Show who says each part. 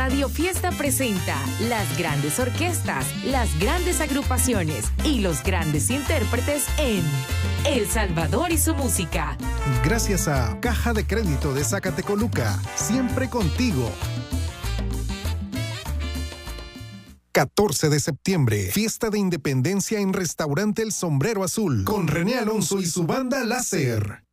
Speaker 1: Radio Fiesta presenta las grandes orquestas, las grandes agrupaciones y los grandes intérpretes en El Salvador y su música.
Speaker 2: Gracias a Caja de Crédito de Zacatecoluca, siempre contigo. 14 de septiembre, fiesta de independencia en Restaurante El Sombrero Azul, con René Alonso y su banda Láser.